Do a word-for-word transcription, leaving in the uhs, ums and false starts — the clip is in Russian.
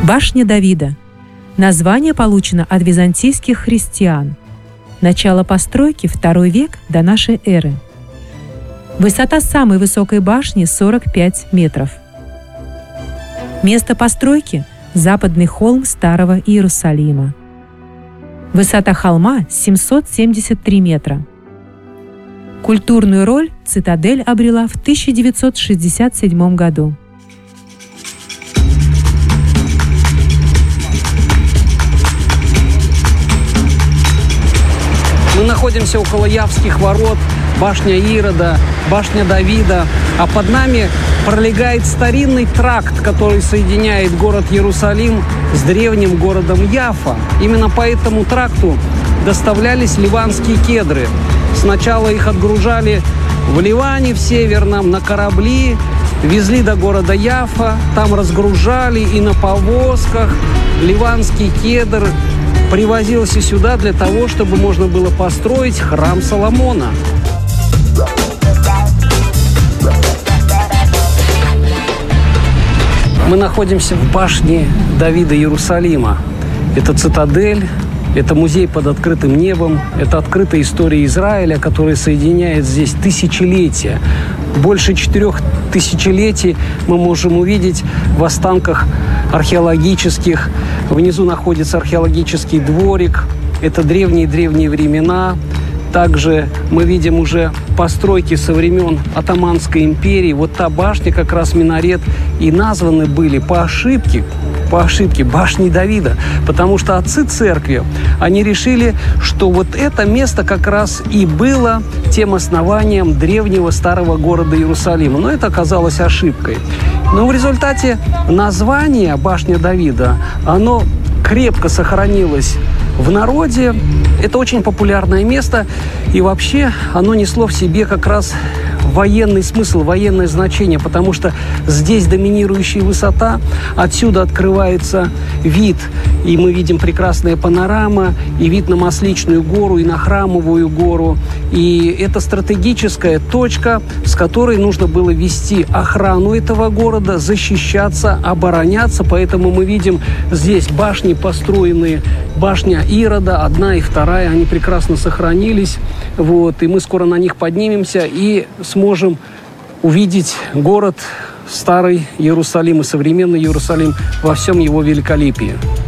Башня Давида. Название получено от византийских христиан. Начало постройки – второй век до нашей эры. Высота самой высокой башни – сорок пять метров. Место постройки – западный холм Старого Иерусалима. Высота холма – семьсот семьдесят три метра. Культурную роль цитадель обрела в тысяча девятьсот шестьдесят седьмом году. Мы находимся около Явских ворот, башня Ирода, башня Давида, а под нами пролегает старинный тракт, который соединяет город Иерусалим с древним городом Яффа. Именно по этому тракту доставлялись ливанские кедры. Сначала их отгружали в Ливане, в Северном, на корабли, везли до города Яффа, там разгружали, и на повозках ливанский кедр привозился сюда для того, чтобы можно было построить храм Соломона. Мы находимся в башне Давида Иерусалима. Это цитадель, это музей под открытым небом, это открытая история Израиля, которая соединяет здесь тысячелетия. Больше четырех тысячелетий мы можем увидеть в останках археологических. Внизу находится археологический дворик. Это древние-древние времена. Также мы видим уже постройки со времен Отоманской империи. Вот та башня, как раз минарет, и названы были по ошибке, по ошибке башней Давида. Потому что отцы церкви, они решили, что вот это место как раз и было тем основанием древнего старого города Иерусалима. Но это оказалось ошибкой. Но в результате название башня Давида, оно крепко сохранилось в народе. Это очень популярное место, и вообще оно несло в себе как раз военный смысл, военное значение, потому что здесь доминирующая высота, отсюда открывается вид, и мы видим прекрасная панорама, и вид на Масличную гору, и на Храмовую гору, и это стратегическая точка, с которой нужно было вести охрану этого города, защищаться, обороняться, поэтому мы видим здесь башни построенные, башня Ирода, одна и вторая, они прекрасно сохранились, вот, и мы скоро на них поднимемся и сможем увидеть город, старый Иерусалим и современный Иерусалим во всем его великолепии.